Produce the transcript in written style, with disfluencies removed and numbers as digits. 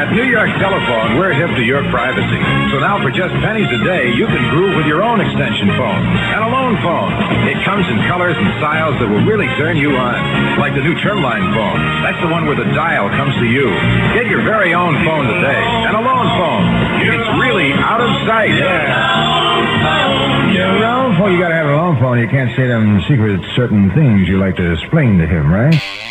At New York Telephone, we're hip to your privacy. So now for just pennies a day, you can groove with your own extension phone. An Alone phone. It comes in colors and styles that will really turn you on. Like the new Termline phone. That's the one where the dial comes to you. Get your very own phone today. An Alone phone. It's really out of sight. Your own phone, you gotta have a Alone phone. You can't say them secret certain things you like to explain to him, right?